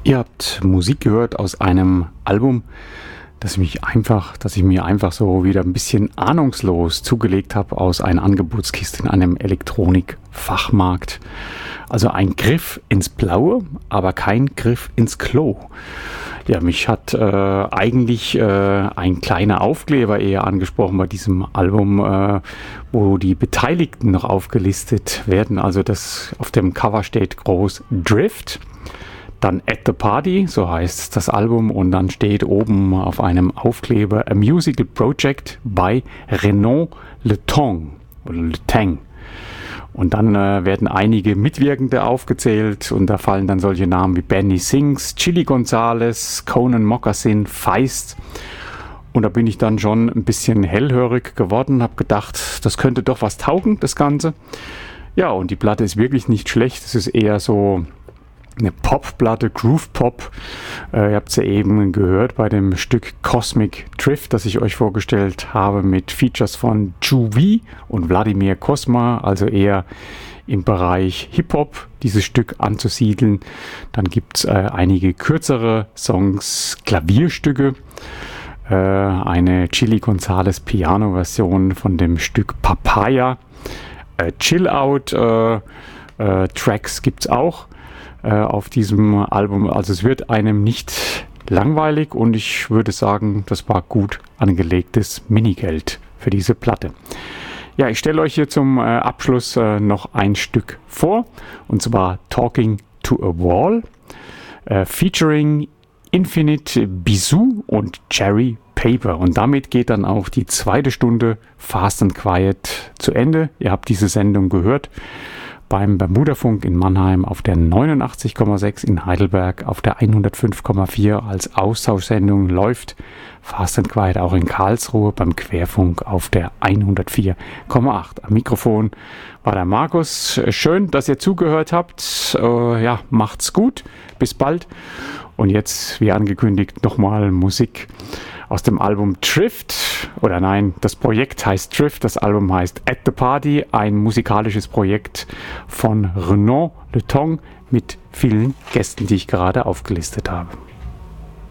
Ihr habt Musik gehört aus einem Album, das ich mir einfach so wieder ein bisschen ahnungslos zugelegt habe aus einer Angebotskiste in einem Elektronikfachmarkt. Also ein Griff ins Blaue, aber kein Griff ins Klo. Ja, mich hat eigentlich ein kleiner Aufkleber eher angesprochen bei diesem Album, wo die Beteiligten noch aufgelistet werden. Also das auf dem Cover steht groß Drift. Dann At the Party, so heißt das Album, und dann steht oben auf einem Aufkleber A Musical Project by Renaud Le Tang. Und dann werden einige Mitwirkende aufgezählt und da fallen dann solche Namen wie Benny Sings, Chili Gonzales, Conan Moccasin, Feist. Und da bin ich dann schon ein bisschen hellhörig geworden, habe gedacht, das könnte doch was taugen, das Ganze. Ja, und die Platte ist wirklich nicht schlecht, es ist eher so eine Popplatte, Groove Pop. Ihr habt es ja eben gehört bei dem Stück Cosmic Drift, das ich euch vorgestellt habe, mit Features von Juvi und Wladimir Cosma, also eher im Bereich Hip-Hop dieses Stück anzusiedeln. Dann gibt es einige kürzere Songs, Klavierstücke, eine Chili Gonzales Piano-Version von dem Stück Papaya, Chill-Out Tracks gibt es auch auf diesem Album. Also es wird einem nicht langweilig und ich würde sagen, das war gut angelegtes Minigeld für diese Platte. Ja, ich stelle euch hier zum Abschluss noch ein Stück vor, und zwar Talking to a Wall, featuring Infinite Bisou und Cherry Paper. Und damit geht dann auch die zweite Stunde Fast and Quiet zu Ende. Ihr habt diese Sendung gehört beim Bermudafunk in Mannheim auf der 89,6, in Heidelberg auf der 105,4 als Austauschsendung läuft Fast and Quiet auch in Karlsruhe beim Querfunk auf der 104,8. Am Mikrofon war der Markus. Schön, dass ihr zugehört habt. Ja, macht's gut. Bis bald. Und jetzt, wie angekündigt, nochmal Musik aus dem Album Drift, oder nein, das Projekt heißt Drift, das Album heißt At the Party, ein musikalisches Projekt von Renaud Le Tang mit vielen Gästen, die ich gerade aufgelistet habe.